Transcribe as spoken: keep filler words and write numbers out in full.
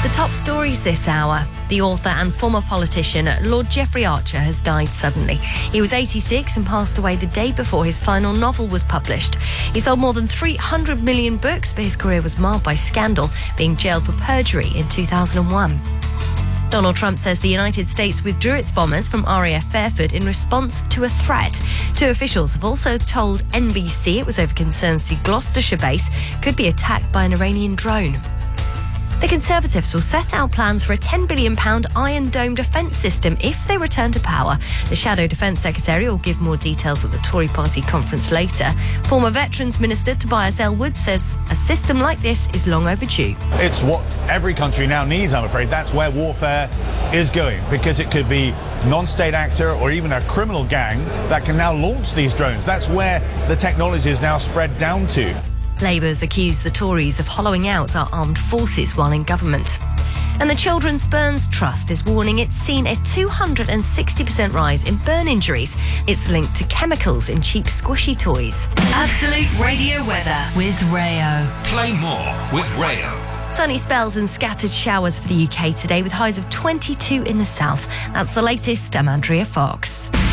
The top stories this hour. The author and former politician Lord Jeffrey Archer has died suddenly. He was eighty-six and passed away the day before his final novel was published. He sold more than three hundred million books, but his career was marred by scandal, being jailed for perjury in two thousand one. Donald Trump says the United States withdrew its bombers from R A F Fairford in response to a threat. Two officials have also told N B C it was over concerns the Gloucestershire base could be attacked by an Iranian drone. The Conservatives will set out plans for a ten billion pounds Iron Dome defence system if they return to power. The Shadow Defence Secretary will give more details at the Tory party conference later. Former Veterans Minister Tobias Ellwood says a system like this is long overdue. It's what every country now needs, I'm afraid. That's where warfare is going, because it could be non-state actor or even a criminal gang that can now launch these drones. That's where the technology is now spread down to. Labour's accused the Tories of hollowing out our armed forces while in government. And the Children's Burns Trust is warning it's seen a two hundred sixty percent rise in burn injuries. It's linked to chemicals in cheap squishy toys. Absolute Radio weather with Rayo. Play more with Rayo. Sunny spells and scattered showers for the U K today with highs of twenty-two in the south. That's the latest. I'm Andrea Fox.